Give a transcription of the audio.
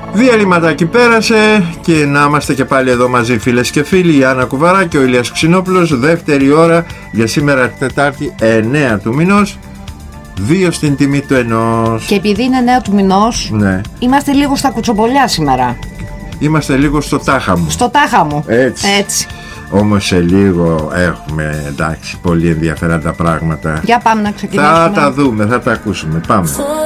Διαλυματάκι πέρασε και να είμαστε και πάλι εδώ μαζί, φίλες και φίλοι. Η Άννα Κουβαρά και ο Ηλίας Ξινόπουλος. Δεύτερη ώρα για σήμερα, Τετάρτη 9 του μηνός. 2 στην τιμή του ενός. Και επειδή είναι 9 του μηνός, ναι, είμαστε λίγο στα κουτσομπολιά σήμερα. Είμαστε λίγο στο τάχα μου. Στο τάχα μου. Έτσι. Όμως σε λίγο έχουμε, εντάξει, πολύ ενδιαφέροντα πράγματα. Για πάμε να ξεκινήσουμε. Θα τα δούμε, θα τα ακούσουμε. Πάμε.